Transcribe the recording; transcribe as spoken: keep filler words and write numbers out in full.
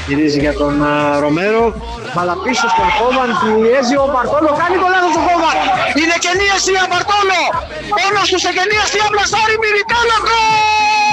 Γυρίζει για τον uh, Ρομέρο. Μπάλα πίσω στον Κόβαν. Πιέζει ο Μπαρτόλο. Κάνει το λάθος ο Κόβαν. Είναι κενή αιστεία Μπαρτόλο. Πόνος του σε κενή αιστεία. Πλασάρι Μυριτέλο. Γκολ!